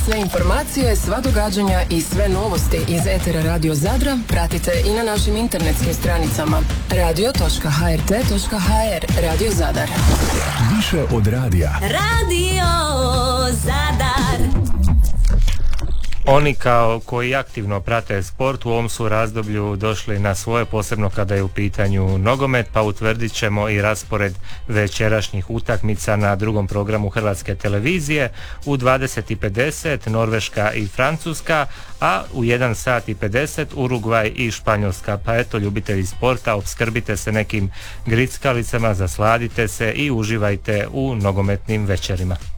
Sve informacije, sva događanja i sve novosti iz etera Radio Zadra pratite i na našim internetskim stranicama radio.hrt.hr. Radio Zadar. Više od radija. Radio Zadar. Oni koji aktivno prate sport u ovom su razdoblju došli na svoje, posebno kada je u pitanju nogomet, pa utvrdit ćemo i raspored večerašnjih utakmica na drugom programu Hrvatske televizije. U 20:50 Norveška i Francuska, a u 1:50 Urugvaj i Španjolska. Pa eto, ljubitelji sporta, opskrbite se nekim grickalicama, zasladite se i uživajte u nogometnim večerima.